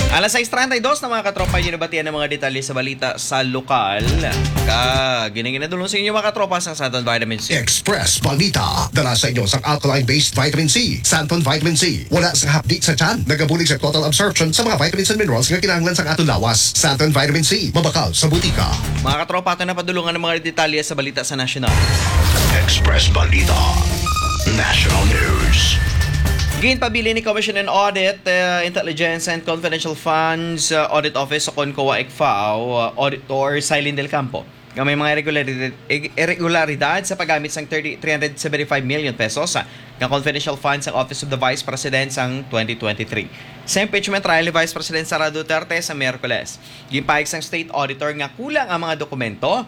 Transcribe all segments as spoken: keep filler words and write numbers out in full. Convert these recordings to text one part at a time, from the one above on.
Alas sais trenta y dos na mga katropa, yun nabatian ng mga detalye sa balita sa lokal. Ka, ginigin-nadulong sa inyo mga katropa sa Santon Vitamin C. Express Balita. Dala sa inyo sa alkaline-based vitamin C. Santon Vitamin C. Wala sa hapdi sa tiyan. Nagabulig sa total absorption sa mga vitamins and minerals nga kinahanglan sa atong lawas. Santon Vitamin C. Mabakal sa butika. Mga katropa, ito na padulungan ng mga detalye sa balita sa nasyonal. Express Balita. National News. Ginpabili ni Commission on Audit, uh, Intelligence and Confidential Funds uh, Audit Office o CONCOA I C F A O, uh, Auditor Silene Del Campo. Nga may mga irregularidad, irregularidad sa paggamit ng three hundred seventy-five million pesos uh, ng confidential funds ng Office of the Vice President sang twenty twenty-three. Sa impeachment trial ni Vice President Sara Duterte sa Miyerkules, ginpahig sang State Auditor nga kulang ang mga dokumento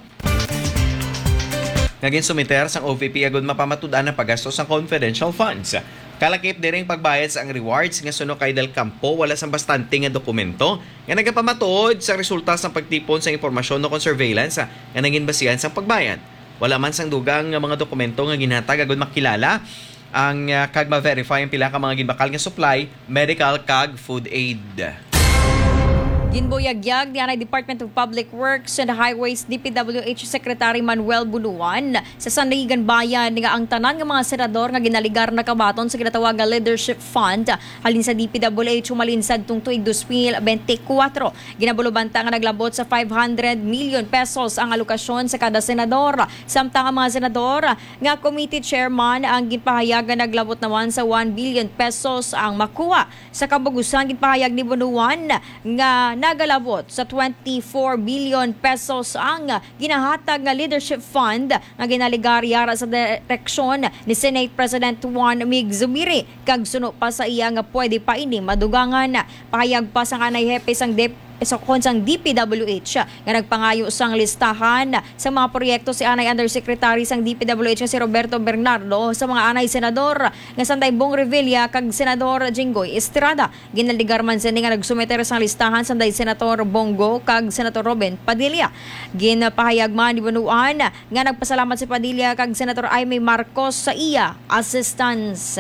nga ginsumiter sang O V P agud mapamatudan ang paggastos ng confidential funds. Kalakip din ring pagbayad sa ang rewards nga suno kay Del Campo wala sang bastante nga dokumento nga nagapamatuod sa resulta sa pagtipon sa impormasyon no kon surveillance nga naging basihan sa pagbayad. Wala man sang dugang nga mga dokumento nga ginhatag agud makilala ang uh, kag ma-verify ang pila ka mga ginbakal nga supply, medical kag food aid. Ginbuyagyag ni Anay Department of Public Works and Highways D P W H Secretary Manuel Bunuan sa Sandigan Bayan nga ang tanan nga mga senador nga ginaligar na kabaton sa ginatawag nga Leadership Fund halin sa D P W H umalinsad tung tuig two thousand twenty-four. Ginabulubanta nga naglabot sa five hundred million pesos ang alokasyon sa kada senador. Samtang ang mga senador nga committee chairman ang ginpahayagan naglabot naman sa one billion pesos ang makuha. Sa kabugusan ginpahayag ni Bunuan nga nagalabot sa twenty-four billion pesos ang ginahatag nga leadership fund nga ginaligar yara sa direksyon ni Senate President Juan Mig Zubiri kag suno pa sa iya nga pwede pa ini madugangan. Pahayag pa sa kanay hepe sang D P sa konsang D P W H nga nagpangayo sang listahan sa mga proyekto si Anay Undersecretary sang D P W H si Roberto Bernardo sa mga anay senador nga Sanday Bong Revilla kag Senador Jinggoy Estrada. Ginaligar man sini nga nagsumeter sang listahan Sanday Senator Bongo kag Senator Robin Padilla. Ginapahayag man ni Bunuan nga nagpasalamat si Padilla kag Senator Aimee Marcos sa iya assistance.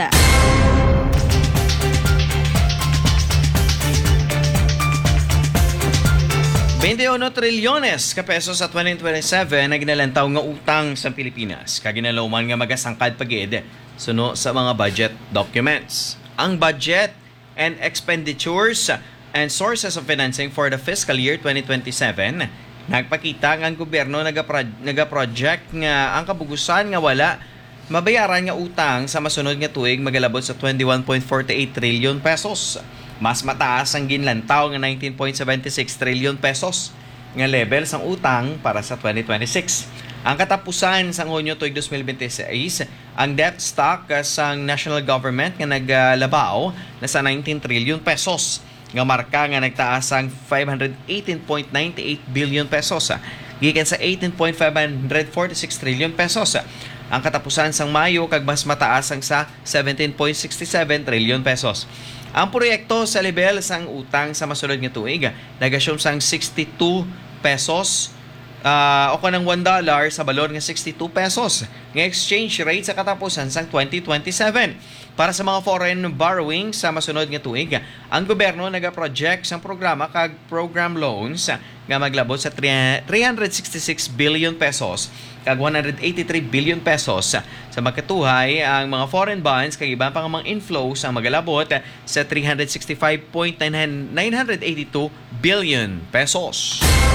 twenty-one trilyones ka pesos sa twenty twenty-seven na ginalantaw nga utang sa Pilipinas. Kaginalawman nga magasangkad pagid suno sa mga budget documents. Ang budget and expenditures and sources of financing for the fiscal year twenty twenty-seven nagpakita nga ang gobyerno naga-project nga ang kabugusan nga wala mabayaran nga utang sa masunod nga tuig magalabot sa twenty-one point four eight trillion pesos. Mas mataas ang ginlantaw nga nineteen point seven six trillion pesos nga level sang utang para sa twenty twenty-six. Ang katapusan sang Hunyo tuig twenty twenty-six, ang debt stock sang national government nga naglabaw na sa nineteen trillion pesos. Nga marka nga nagtaas ang five hundred eighteen point nine eight billion pesos gikan sa eighteen point five four six trillion pesos. Ang katapusan sang Mayo kag mas mataas ang sa seventeen point six seven trillion pesos. Ang proyekto sa level sang utang sa masunod nga tuig nag-assume sang sixty-two pesos uh, o kanang one dollar sa balor nga sixty-two pesos nga exchange rate sa katapusan sang twenty twenty-seven. Para sa mga foreign borrowing sa masunod nga tuig, ang gobyerno naga-project sang programa kag program loans nga maglabot sa three hundred sixty-six billion pesos kag one hundred eighty-three billion pesos. Sa magkatuhay, ang mga foreign bonds kag iba pang mga inflows ang magalabot sa three hundred sixty-five point nine eight two billion pesos.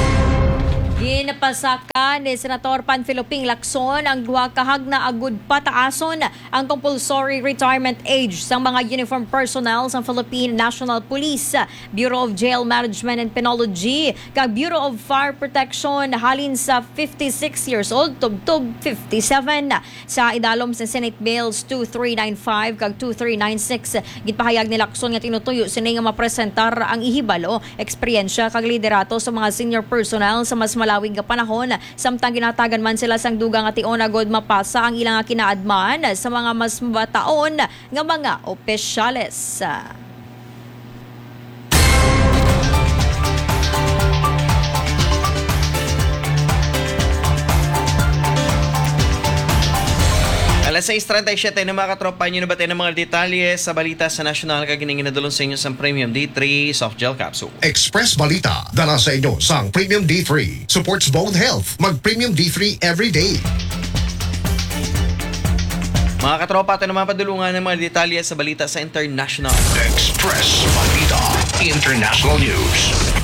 Ginapasaka ni Senator Panfilo Ping Lacson ang duha ka hagna agud pataason ang compulsory retirement age sa mga uniform personnel sa Philippine National Police, Bureau of Jail Management and Penology, kag Bureau of Fire Protection halin sa fifty-six years old tubtob fifty-seven. Sa idalom sa Senate Bills two three nine five kag two three nine six, gitpahayag ni Lacson nga tinutuyo sini nga mapresentar ang ihibalo, eksperyensya kag liderato sa mga senior personnel sa mas malawig nga panahon samtang ginatagan man sila sang dugang at ion agod mapasa ang ilang kinaadman sa mga mas mabataon nga mga opisyales. alas sais trenta y siete na mga katropa nyo na batay ng mga detalye sa balita sa national kagining inadulong sa inyo sa Premium D three Soft Gel Capsule. Express Balita, dala sa inyo sang Premium D three. Supports bone health. Mag Premium D three every day. Mga katropa, ito naman padulungan ng mga detalye sa balita sa international. Express Balita, International News.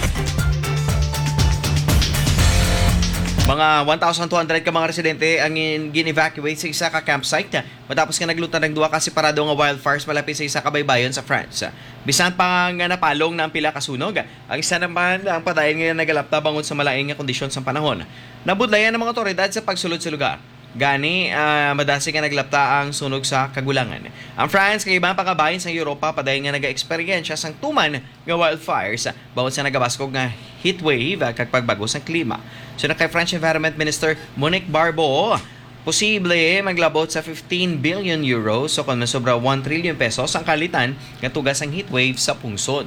Mga one thousand two hundred ka mga residente ang gin-evacuate sa isa ka campsite matapos nga naglutan ng duwa ka separado nga wildfires malapit sa isa ka baybayon sa France. Bisan pa nga napalong na ang pila ka sunog, ang isa naman ang padayon nga nagalapta bangon sa malaing nga kondisyon sa panahon. Nabudlayan ng mga otoridad sa pagsulod sa lugar. Gani, uh, madasi nga naglapta ang sunog sa kagulangan. Ang France, kay ibang pangkabayan sa Europa, padayon nga nag-experiensya sang tuman nga wildfires bawat sa nagabaskog nga heatwave kag pagbago sa klima. So na kay French Environment Minister Monique Barbeau, posible maglabot sa fifteen billion euros so kung nasobra one trillion pesos ang kalitan nga tugas ang heatwave sa pungsod.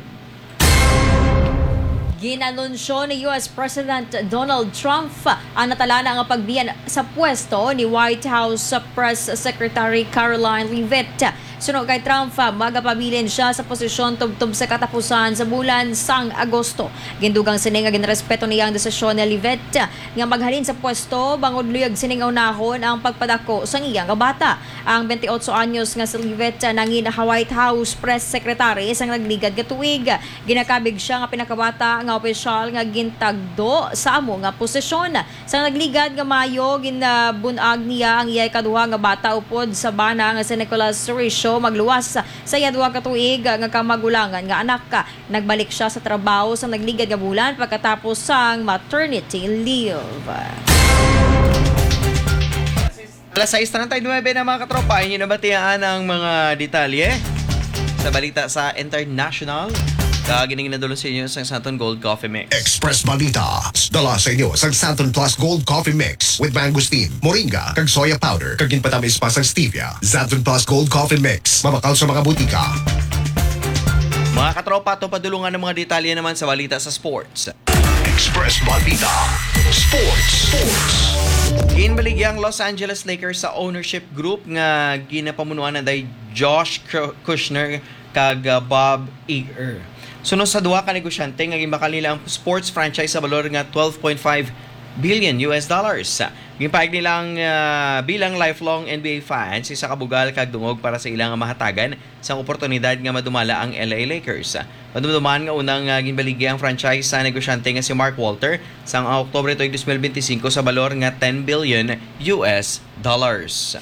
Ginanunsyo ni U S President Donald Trump ang natalana ang pagbiyan sa pwesto ni White House Press Secretary Caroline Leavitt. Sunog kay Trump, magapabilin siya sa posisyon tubtub sa katapusan sa bulan sang Agosto. Gindugang sining nga ginrespeto niya ang desisyon ni Leavitt nga maghalin sa pwesto bangod luyag sining unahon ang pagpadako sa iyang bata. Ang twenty-eight anyos nga si Leavitt nangin White House Press Secretary sang nagligad nga tuig. Ginakabig siya nga pinakabata nga opisyal nga gintagdo sa amo nga posisyon. Sang nagligad nga Mayo ginabunag niya ang iyay kaduha nga bata upod sa bana nga si Nicholas Richo magluwas sa iya duha ka tuig nga kamagulangan nga anak ka. Nagbalik siya sa trabaho sa nagligad nga bulan pagkatapos sang maternity leave. alas sais trenta y nueve na mga katropa, inyo nabatiaan ang mga detalye sa balita sa international. Kagining nadulong sa inyo sa Santon Gold Coffee Mix. Express Balita, dala sa inyo sa Santon Plus Gold Coffee Mix with mangosteen, moringa, kag soya powder, kag ginpatamis pa sa stevia. Santon Plus Gold Coffee Mix, mabakal sa mga butika. Mga katropa, ito padulungan ng mga detalye naman sa balita sa sports. Express Balita, Sports. Sports. Ginbaligyang Los Angeles Lakers sa ownership group nga ginapamunuan na day Josh Kushner kag uh, Bob Iger. Sunod sa duha ka negosyante nga gimbakal nila ang sports franchise sa balor nga twelve point five billion U S dollars. Gimpahig nilang uh, bilang lifelong N B A fans isa kabugal kag dungog para sa ilang mahatagan sa oportunidad nga madumala ang L A Lakers. Padumduman nga unang uh, ginbaligi ang franchise sa negosyante nga si Mark Walter sa Oktubre twenty twenty-five sa balor nga ten billion U S dollars.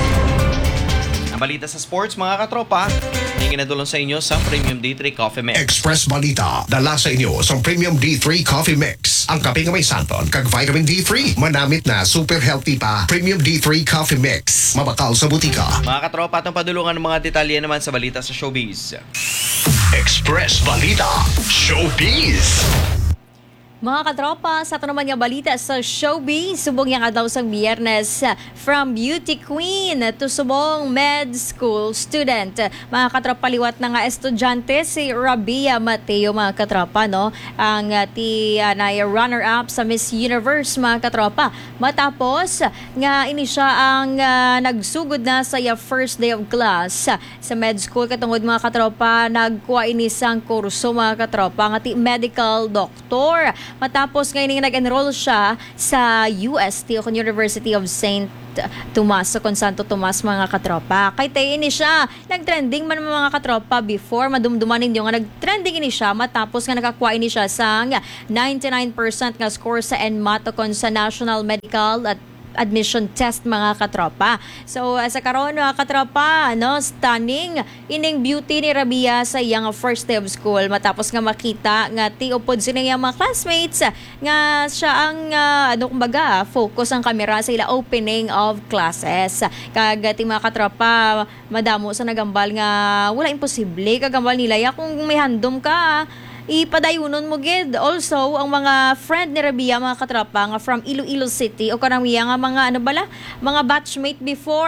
Ang balita sa sports mga katropa, yung ginadulong sa inyo sa Premium D three Coffee Mix. Express Balita, dala sa inyo sa Premium D three Coffee Mix. Ang kape nga may santon kag vitamin D three. Manamit na super healthy pa. Premium D three Coffee Mix. Mabakal sa butika. Mga katropa, itong padulungan ng mga detalye naman sa balita sa showbiz. Express Balita, Showbiz. Mga katropa, sa ito naman nga balita sa showbiz, subong yang adaw sang Biyernes from beauty queen to subong med school student. Mga katropa, liwat na nga estudyante si Rabia Mateo, mga katropa, no? Ang uh, ti uh, na runner-up sa Miss Universe, mga katropa. Matapos nga ini siya ang uh, nagsugod na sa iya first day of class sa med school. Katungod mga katropa, nagkuha ini sang kurso, mga katropa, nga ti medical doctor. Matapos ngayon nag-enroll siya sa U S T o University of Saint Tomas, sa Santo Tomas, mga katropa. Kay tayo ini siya, nag-trending man mga katropa before, madumduman ninyo nga nag-trending ini siya matapos nga nakakuha ini siya sa ninety-nine percent nga score sa N M A T O sa National Medical at admission test, mga katropa. So uh, sa karon mga katropa, no, stunning ining beauty ni Rabia sa iyang first day of school matapos nga makita nga ti upod sila iyang mga classmates nga siya ang uh, ano kumbaga focus ang kamera sa ila opening of classes. Kag ti mga katropa, madamo sa nagambal nga wala imposible kagambal nila ya kung may handom ka ipadayunon mo gid. Also, ang mga friend ni Rabia, mga katrapa, nga from Iloilo City o karamihan nga mga ano bala, mga batchmate before,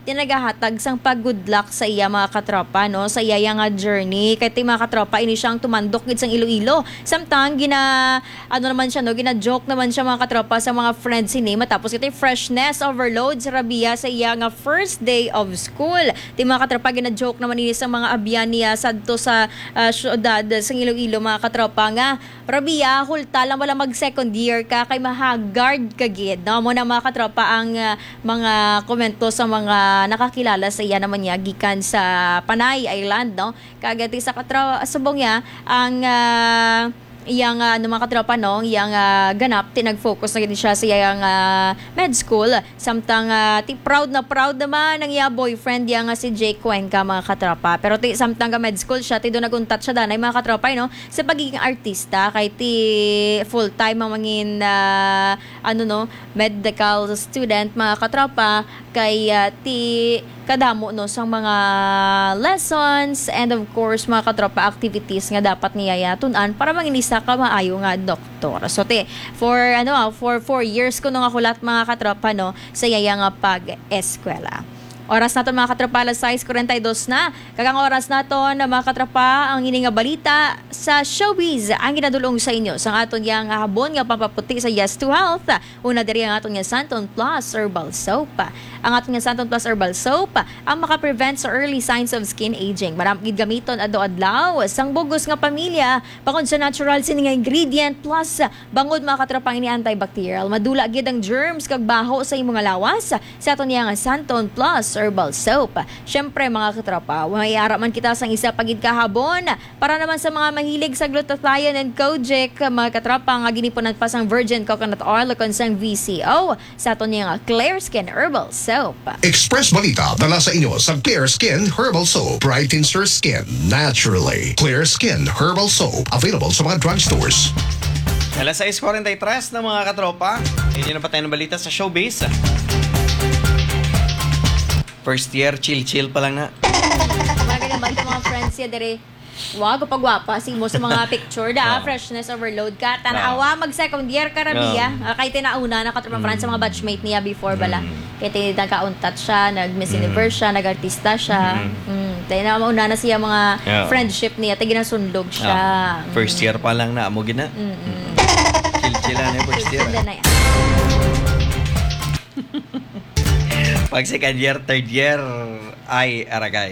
tinagahatag sang pag good luck sa iya mga katropa no sa iya nga journey kay ti mga katropa ini siyang tumandok gid sang Iloilo samtang gina ano naman siya no gina joke naman siya mga katropa sa mga friends ini matapos ito freshness overload sa Rabia sa iya nga first day of school ti mga katropa gina joke naman ini sa mga abyan niya sadto sa uh, syudad sa Iloilo mga katropa nga Rabia hulta lang wala mag second year ka kay mahagard ka gid no mo na mga katropa ang uh, mga komento sa mga nakakilala sa iya naman niya gikan sa Panay Island no kagati sa katropa subong niya ang uh, iyang uh, ano mga katropa no iyang uh, ganap tinag-focus na gid siya sa iyang uh, med school samtang uh, ti proud na proud naman ang iya boyfriend yang uh, si Jake Cuenca mga katropa pero ti samtang ka med school siya ti do naguntat siya danay mga katropa no sa pagiging artista kay ti full time ang mangin uh, ano no medical student mga katropa kay uh, ti kadamo no sa mga lessons and of course mga katropa activities nga dapat niya tun-an para manginisa ka maayo nga doktor. So te for ano for four years ko nung ako lahat mga katropa no sa yaya nga pag-eskwela. Oras naton mga katropa alas sais forty-two na. Kagang oras naton na mga katropa ang ini nga balita sa showbiz ang ginadulong sa inyo sa aton yang habon nga pampaputi sa Yes to Health. Una diri ang aton nga Santon Plus Herbal Soap. Ang aton nga Santon Plus Herbal Soap ang maka-prevent sa early signs of skin aging. Marami gid gamiton adlaw-adlaw sang bugos nga pamilya pakon sa natural sini nga ingredient plus bangod mga katropa ini antibacterial. Madula gid ang germs kag baho sa imong lawas sa aton nga Santon Plus Herbal Soap. Syempre mga katropa, may araman kita sang isa pagid kahabon para naman sa mga mahilig sa glutathione and kojic mga katropa nga ginipunan pa sang virgin coconut oil o sang V C O sa aton nga Clear Skin Herbal Soap. Express Balita dala sa inyo sa Clear Skin Herbal Soap. Brightens your skin naturally. Clear Skin Herbal Soap. Available sa mga drugstores. Alas sais forty-three na mga katropa. Hindi na pa tayo ng balita sa showbiz. First year, chill-chill pa lang na. Mga ganyan ba mga friends ya dere? Wow, kapag-wapa si mo sa mga picture da, Oh. freshness overload ka. Tanawa, mag second year ka Rabia. Oh. Uh, kahit tinauna na katropa friends sa mga batchmate niya before bala. Mm. Kaya tinagkauntat siya, nag-Miss Universe siya, nag-artista siya. Mm. Mm. Tayo na mauna na siya mga Yeah. friendship niya, tayo ginasundog siya. Ah, first year pa lang na amo gina. Mm-mm. Chill-chill na yung first year. Ganda na yan. Pag second year, third year, ay aragay.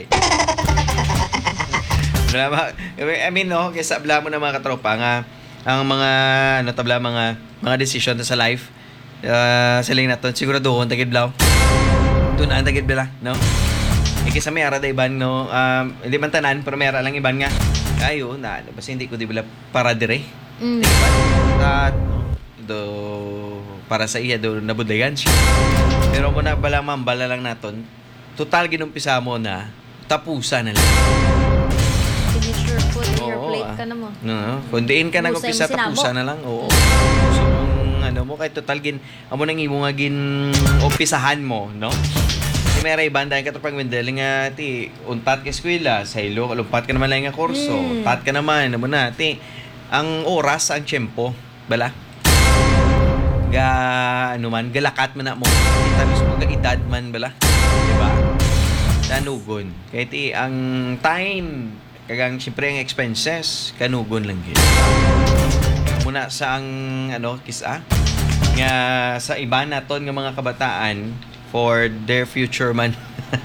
I mean, no, kaysa abla mo na mga katropa nga, ang mga, ano tabla, mga, mga decision sa life, uh, siling naton, siguro doon, tagid blaw. Doon ang tagid bala, no? E kaysa may ara da iban, no? Um, hindi man tanan, pero may ara lang iban nga. Ayo, na, ano, basta hindi ko di bala para dire. Mm. At, do, para sa iya, do, nabudayan siya. Pero muna bala mambala lang naton, total ginumpisa mo na, tapusan na lang. Signature food in your Oo, plate ah. ka na mo. No, kundiin ka Busay mo nag-umpisa, sinamo. tapusan na lang. Oo. So, kung ano mo, kahit total gin, amo nang imo nga gin umpisahan mo, no? Si Meray Banda, yung katropang Wendell, nga, ti, untat ka eskwela, sa ilo, kalumpat ka naman lang nga kurso, Mm. tat ka naman, ano mo na, ti, ang oras, ang tiyempo, bala? Ga, ano man, galakat man na mo, kita mismo ga edad man, bala? Diba? Danugon. Kaya ti, ang time, kagang siyempre ang expenses, kanugon lang yun. Muna sa ang, ano, kisa, nga sa iba naton nga mga kabataan, for their future man.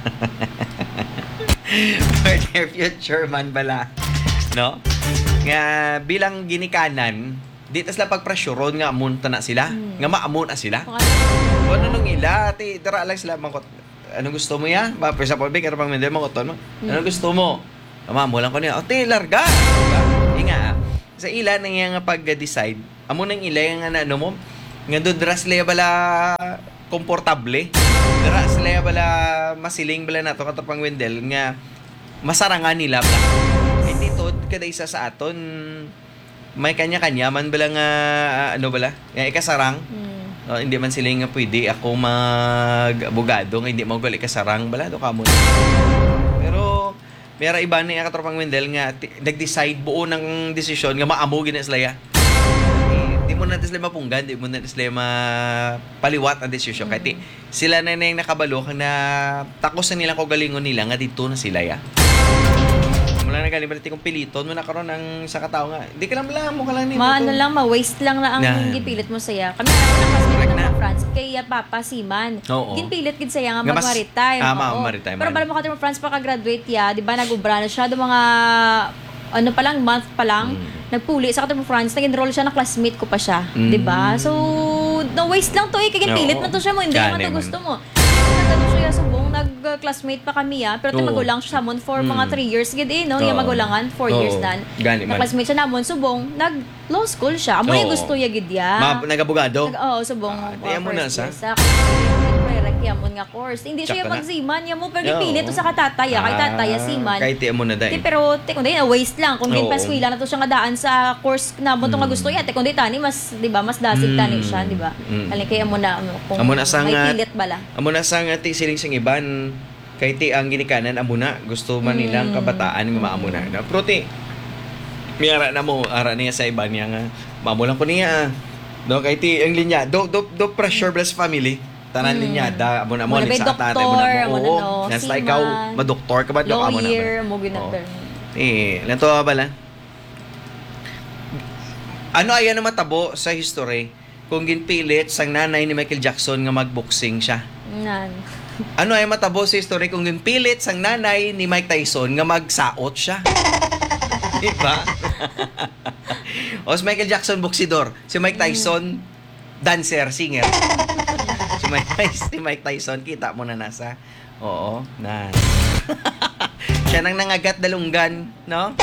For their future man bala. No? Nga bilang ginikanan, di tas la pagpresyoron nga amunta na sila, Hmm. nga maamon na sila. Kung ano, Kung ano nung ila, ti dara lang sila mangkot. Anong gusto mo ya? Ba, for example, big pang mende mo koton mo. Anong gusto mo? Ama mo lang ko niya. O ti larga. Diba? Inga. Sa ila nang nga pag-decide, amo nang ila nga na ano mo, nga do dra sila bala komportable. Dara sila bala masiling bala nato katapang Wendell nga masarangan nila ba. Eh dito kada isa sa aton may kanya-kanya man bala nga ano bala, nga ikasarang. mm. Uh, hindi man sila nga pwede ako mag-abogado nga hindi mo gali kasarang balado ka mo. Pero mera iba ni katropang Wendell nga t- nag-decide buo ng desisyon nga maamo gina sila ya. di mo na sila mapunggan, di mo na sila mapaliwat ang desisyon. Mm. Kahit di, sila na na yung nakabalo kang na takos na nila ko galingon nila nga dito na sila ya. Mula na galing baliti kong piliton mo na karon ng sa katao nga. Di ka lang lang mo ka lang nito. Maano lang, ma-waste lang na ang Na- gipilit mo saya. Kami ako na kasi Correct ng na. mga France, kaya Papa Siman. Oo. Ginpilit gid saya nga Nga mas- mag-maritime. Ah, ma- oo. maritime, Pero man. bala mo ka France pa ka-graduate ya, di ba nag-ubra na siya do mga ano pa lang, month pa lang, Mm. nagpuli sa Catholic France, nag-enroll siya na classmate ko pa siya, Mm. di ba? So, no waste lang to eh, kaya pilit Oo. man to siya mo, hindi Gani naman to man. gusto mo. Nagano siya subong, nag-classmate pa kami ah, pero Oo. magulang siya samon for Mm. mga three years gid eh, no? Yung Oo. magulangan, four years Oo. nan. Gani man. Na-classmate siya namon, subong, nag-law school siya. Amo yung Oo. gusto niya gid ya. Ma, nag-abogado? Nag- Oo, subong. Ah, uh, di mo na first sa? year Sa pre-rec yamon nga course. Hindi siya Tsaka yung na. magsiman yamo, pero Oo. gipilit to sa katataya, kay tataya siman. Kahit di mo na Di, dahil. pero te kundi na waste lang kung Oo. ginpaswila na to siya nga daan sa course na mo to nga Mm. gusto ya te kundi tani mas di ba mas dasig Mm. tani siya di ba Mm. alin kaya mo na ano, kung Amo na sa may nga- pilit bala Amo na sa nga ti siling sing iban kay ti ang ginikanan amo na gusto man Mm. nilang kabataan nga maamo na. Na pero ti miyara na mo ara niya sa iban niya nga maamo lang ko niya. No kay ti ang linya do do, do pressure bless family. Tanan Mm. linyada amo na mo Muna ni ba sa tatay mo doktor, na amo mo. na Oo. no, Nasa seaman, ikaw madoktor ka ba do amo na. lawyer mo Oo. ginaper Eh, lanto bala. Ano ayan na matabo sa history kung ginpilit sang nanay ni Michael Jackson nga magboxing siya? nan Ano ay matabo sa history kung ginpilit sang nanay ni Mike Tyson nga magsaot siya? Diba? O si Michael Jackson, boksidor. Si Mike Tyson, dancer, singer. si, Mike, si Mike Tyson, kita mo na nasa. Oo, na. Siya nang nangagat dalunggan, no?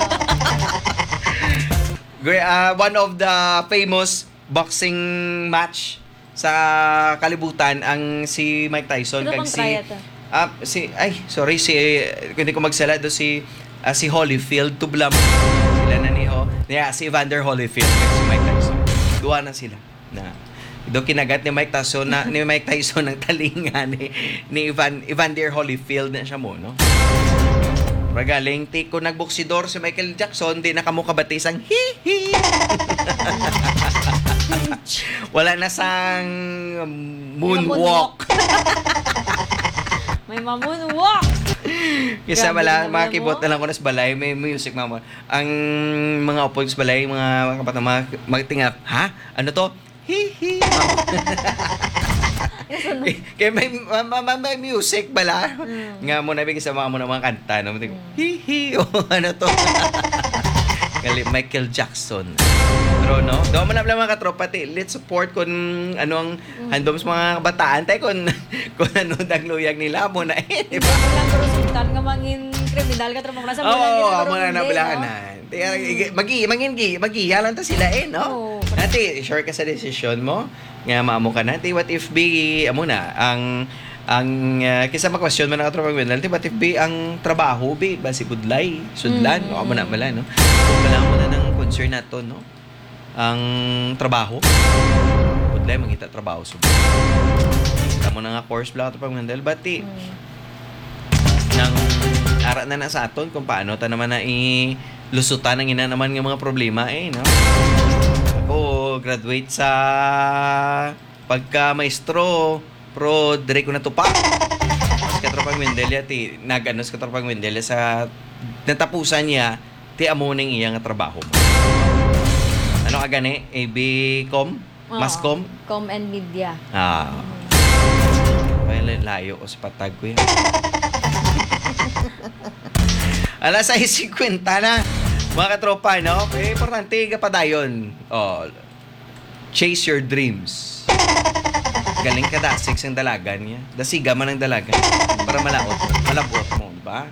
Gre- uh, one of the famous boxing match sa kalibutan ang si Mike Tyson Ano kag bang si trya to? ah, si ay sorry si kung hindi ko magsala do si ah, si Holyfield tublam sila na ni ho yeah, si Evander Holyfield kag si Mike Tyson duwa na sila na do kinagat ni Mike Tyson na ni Mike Tyson ng talinga ni ni Evan, Evander Holyfield na siya mo no. Magaling, ti ko nagboksidor si Michael Jackson, di na kamo kabatisang hihi. Wala na sang um, moonwalk. may mamunwalk Kasi Grabe wala, naman mga kibot mo. na lang ko na sa balay, may music mama. Ang mga upo sa balay, mga kapatang mga magtingap, ha? Ano to? Hihi. Kaya may, ma, ma, ma- may music bala. Mm. Nga mo nabigay sa mga mo ng mga kanta. No? Hihi. O ano to? Kali Michael Jackson. Pero no, daw man lang mga katropa, ti, let's support kung ano ang handom sa mga kabataan. Tayo kung, kung ano dagluyag nila mo na eh. Di Di ba ba? lang pero sultan nga mangin kriminal ka trabaho nasa Oo, bulan oh, gina, pero mga hindi, nabalahanan. Magi, mangin gi, magiya lang ta sila eh, no? Oo. Nati, sure ka sa decision mo. Nga maamo ka na. Ti, what if be, amo na, ang ang uh, kisa mag-question man ang katrabang winal, ti, what if be ang trabaho, be, ba si Budlay, Sudlan, Mm. o amo na bala, no? Wala mo na ng concern na to, no? Ang trabaho. Budlay, mangita trabaho. So, kita mo na nga course bla katrabang winal, but ti, Mm. nang ara na na sa aton kung paano ta naman na i-lusutan ang ina naman ng mga problema eh, no? Ako, graduate sa pagka-maestro, pro dire ko natupa. Sa Katropang Mendelia, ti, nag-ano sa Katropang Mendelia sa natapusan niya, ti amuning iyang trabaho mo. Ano ka gani? A B Com? Oo. Mascom? Com and media. Ah. Well, layo ko sa patag ko yan. Alas ay sikwenta na. Mga katropa, no? Eh, importante ka pa dayon. Oh, chase your dreams. Galing ka dasig ang dalagan niya. Dasiga man ang dalagan. Para malaot. Malabot mo, di ba?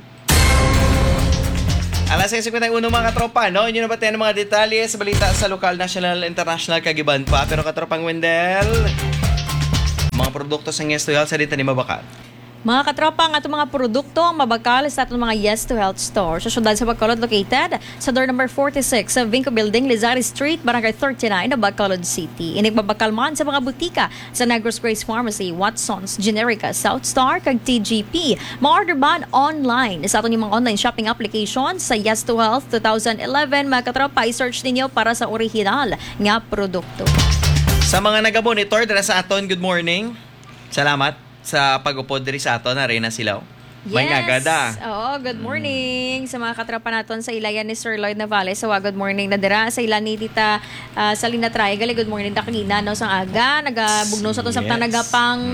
Alas ay sikwenta uno mga katropa, no? Inyo na ba tayo ng mga detalye sa balita sa lokal, national, international, kagiban pa. Pero katropang Wendell, mga produkto sa Ngestoyal sa dito ni Mabakat. Mga katropa, ang atong mga produkto ang mabakal sa atong mga Yes to Health store. Sa syudad sa Bacolod located sa door number forty-six sa Vinco Building, Lizares Street, Barangay thirty-nine, na Bacolod City. Inig mabakal man sa mga butika sa Negros Grace Pharmacy, Watson's, Generica, South Star, kag T G P. Ma-order ban online sa atong mga online shopping application sa Yes to Health twenty eleven. Mga katropa, i-search ninyo para sa original nga produkto. Sa mga nag-monitor dira sa aton, good morning. Salamat sa pag-upod diri sa aton na Reyna Silaw. May ngagada. Oo, good morning sa mga katropa naton sa ilayan ni Sir Lloyd Navales. So, good morning na dira sa ilan ni Tita uh, Salina Triangle. Good morning na kanina no sang aga nagabugno sa to sa Yes. nagapang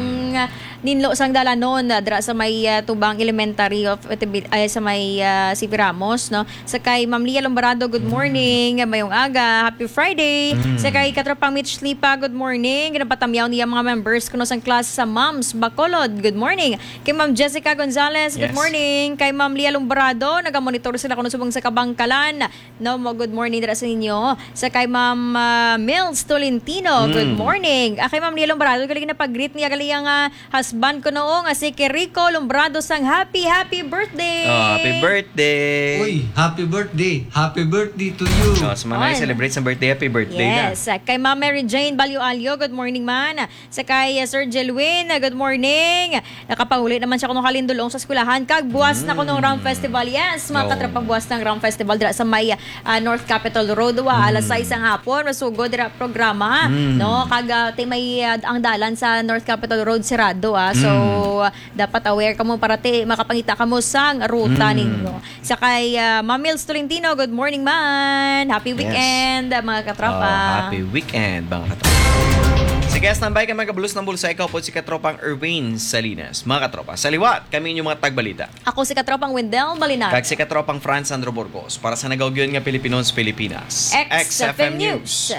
ninlo sang dalanon uh, dira sa may uh, Tubang Elementary of ay sa may uh, C P Ramos no. Sa kay Ma'am Lia Lombarado, good morning. Mayong aga, happy Friday. Sa kay katropang Mitch Lipa, good morning. Ginapatamyaw niya mga members kuno sang class sa Moms Bacolod. Good morning. Kay Ma'am Jessica Gonzalez, good Yes. morning. Kay Ma'am Lia Lombarado, nagamonitor sila kuno subong sa Kabangkalan. No, mo good morning dira sa inyo. Sa kay Ma'am uh, Mills Tolentino, good morning. Ah, kay Ma'am Lia Lombarado, galing na pag-greet niya galing ang uh, husband ko noong nga si Rico Lombarado sang happy happy birthday. Oh, happy birthday. Uy, happy birthday. Happy birthday to you. Oh, sa mga On. nag-celebrate sa birthday, happy birthday na. Yes. Uh, kay Ma'am Mary Jane Balyo-Alyo, good morning man. Sa kay uh, Sir Jelwin, uh, good morning. Nakapahuli naman siya kuno kalindulong sa eskwelahan. Kag buwas na kuno Ram Festival. Yes, mga Oh. katrapang buwas ng Ram Festival dira sa may uh, North Capitol Road wa alas sais ang hapon masugod dira programa, no? Kag uh, tay may uh, ang dalan sa North Capitol Road sirado ah. So uh, dapat aware kamo para te makapangita kamo sang ruta ninyo. Sa kay uh, Ma'am Mills Tolentino, good morning man. Happy weekend uh, mga katrapa. Oh, happy weekend, mga katropa. Sige, standby ka magkabulos ng bulsa. Ikaw po si katropang Erwin Salinas. Mga katropa, sa liwat, kami inyong mga tagbalita. Ako si katropang Wendell Malinar. Kag si katropang Franz Sandro Burgos para sa nagawgyon nga Pilipinos Pilipinas. X F M News.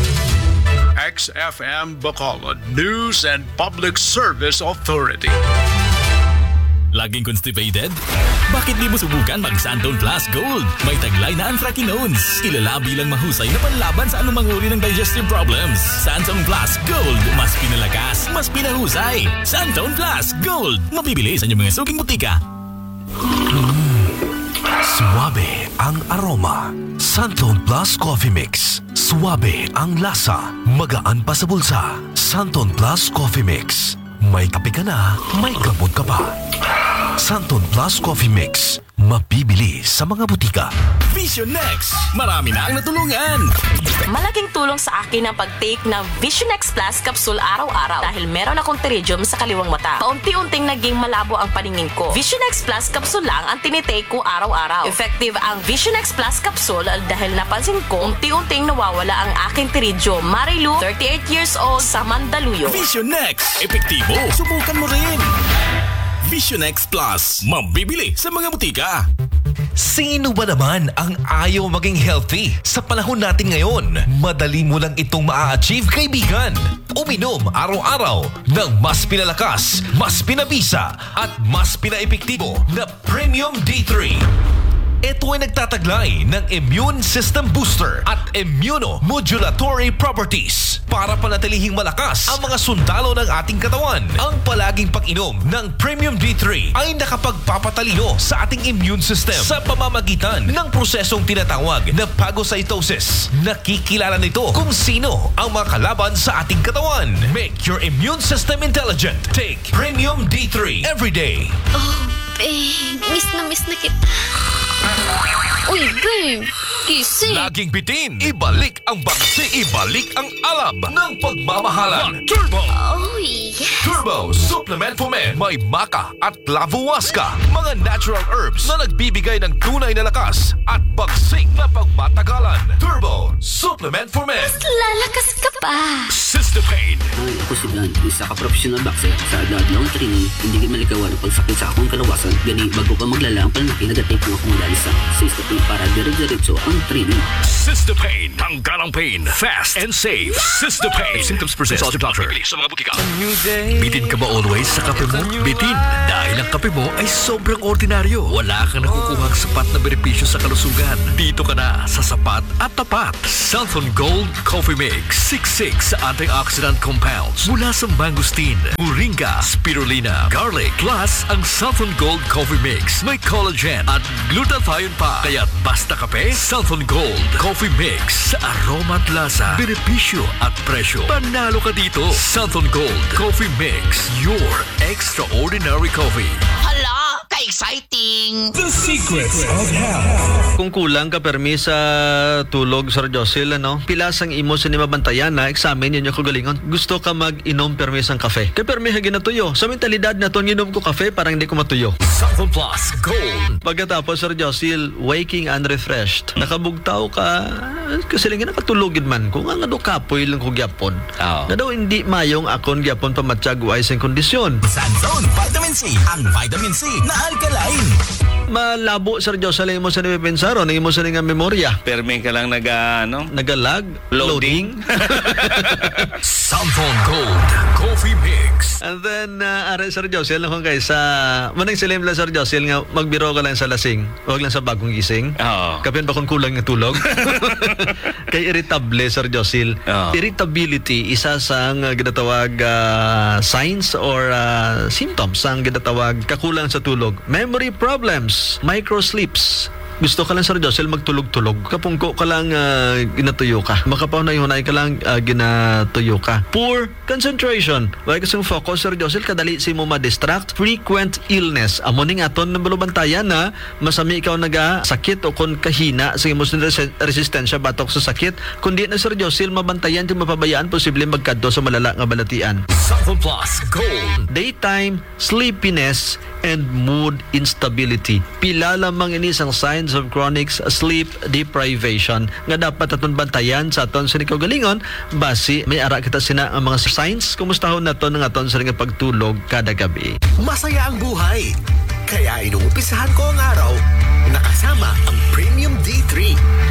X F M Bacolod News and Public Service Authority. Laging constipated? Bakit di mo subukan mag Santon Plus Gold? May taglay na anthracinones. Kilala bilang mahusay na panlaban sa anumang uri ng digestive problems. Santon Plus Gold. Mas pinalakas, mas pinahusay. Santon Plus Gold. Mabibili sa inyong mga suking butika. Suwabe ang aroma. Santon Plus Coffee Mix. Suwabe ang lasa. Magaan pa sa bulsa. Santon Plus Coffee Mix. May kape ka na, may gamot ka pa. Santon Plus Coffee Mix. Mabibili sa mga butika. Vision Next. Marami na ang natulungan. Malaking tulong sa akin ang pag-take ng Vision X Plus capsule araw-araw dahil meron akong pterygium sa kaliwang mata. Paunti-unting naging malabo ang paningin ko. Vision X Plus capsule lang ang tinitake ko araw-araw. Effective ang Vision X Plus capsule dahil napansin ko unti-unting nawawala ang aking pterygium. Marilu, thirty-eight years old, sa Mandaluyong. Vision Next. Epektibo. Subukan mo rin. Vision X Plus. Mabibili sa mga butika. Sino ba naman ang ayaw maging healthy? Sa panahon natin ngayon, madali mo lang itong maa-achieve, kaibigan. Uminom araw-araw ng mas pinalakas, mas pinabisa, at mas pinaepektibo na Premium D three. Ito ay nagtataglay ng immune system booster at immunomodulatory properties para panatilihing malakas ang mga sundalo ng ating katawan. Ang palaging pag-inom ng Premium D three ay nakapagpapatalino sa ating immune system sa pamamagitan ng prosesong tinatawag na phagocytosis. Nakikilala nito kung sino ang mga kalaban sa ating katawan. Make your immune system intelligent. Take Premium D three every day. Oh, babe. Miss na miss na kita. Uy, babe. Gising. Laging bitin, ibalik ang bagsi, ibalik ang alab ng pagmamahalan. Turbo! Oh, yes. Turbo Supplement for Men. May maca at lavowaska, mga natural herbs na nagbibigay ng tunay na lakas at bagsik na pagmatagalan. Turbo Supplement for Men. Lalakas ka pa. Cystopain. Ay, ako si Blan, isa ka professional boxer sa adlaw training, hindi ka malikawan ang pagsakit sa akong kalawasan. Gani, bago pa maglala ang palaki, nagatake mo akong sa Cystopain para dire-diretso ang training. Cystopain. Tanggal ang pain. Fast and safe. Cystopain. Symptoms present. Consult your doctor. Sa mga butika. Bitin ka ba always sa kape mo? Bitin. Dahil ang kape mo ay sobrang ordinaryo. Wala kang nakukuhang sapat na benepisyo sa kalusugan. Dito ka na sa sapat at tapat. Southern Gold Coffee Mix. sixty-six antioxidant compounds mula sa mangosteen, moringa, spirulina, garlic. Plus, ang Southern Gold Coffee Mix may collagen at glutathione pa. Kaya basta kape, Southern Gold Coffee Mix. Sa aroma at lasa, benepisyo at presyo. Panalo ka dito. Southern Gold Coffee Mix. Your extraordinary coffee. Hala, ka-exciting! The Secrets of Health. Kung kulang ka permi sa tulog, Sir Josil, ano? Pilas ang imo sa mabantayan na examen yun yung kagalingon. Gusto ka mag-inom permi sang kafe. Kaya permi hagin na tuyo. Sa mentalidad na to, inom ko kafe, parang hindi ko matuyo. Southern Plus Gold. Pagkatapos, Sir Josil, waking unrefreshed. Nakabugtaw ka, kasi lang nakatulogin man. Kung ang ano kapoy lang ko gyapon. Oh. Na daw hindi mayong akon gyapon pamatsyag wais ang kondisyon. Santon Vitamin C, ang vitamin C na alkaline. Malabo, Sir Josil, mo sa nipipensaro, nang mo sa nga memorya. Permi ka lang nag, ano? Nagalag? Loading? Southern Gold Coffee Mix. And then, uh, are, Sir Josil, kung kayo sa, manang silim lang, Sir Josil, nga magbiro ka lang sa lasing, huwag lang sa bagong gising. Oo. Kapin pa kung kulang ng tulog. Kay irritable, Sir Josil. Oo. Irritability, isa sa ang uh, ginatawag uh, signs or uh, symptoms ang ginatawag kakulang sa tulog. Memory problems, microsleeps. Gusto ka lang, Sir Josil, magtulog-tulog. Kapungko ka lang uh, ginatuyo ka. Makapaunay-hunay ka lang uh, ginatuyo ka. Poor concentration. Wala kasing focus, Sir Josil, kadali si mo ma-distract. Frequent illness. Amo ning aton ng balubantayan na masami ikaw naga sakit o kon kahina sa imo res- resistensya batok sa sakit. Kundi na, Sir Josil, mabantayan kung mapabayaan, posible magkadto sa malala nga balatian. Southern Plus Gold. Daytime sleepiness and mood instability. Pila lamang ini isang signs of chronic sleep deprivation nga dapat aton bantayan sa aton sa galingon basi may ara kita sina ang mga signs kumustahon naton ng aton sa pagtulog kada gabi. Masaya ang buhay. Kaya inuumpisahan ko ang araw nakasama ang Premium D three.